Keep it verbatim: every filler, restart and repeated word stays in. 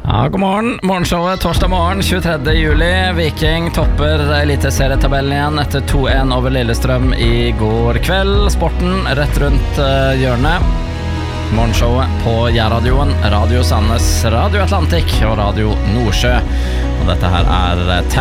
Ja, god morgen. Morgenshowet torsdag morgen tjuetredje juli. Viking topper eliteserietabellen igjen etter to en over Lillestrøm i går kveld. Sporten rett rundt uh, hjørnet. Morgenshowet på Jærradioen, Radio Sandnes, Radio Atlantik og Radio Nordsjø. Og dette her er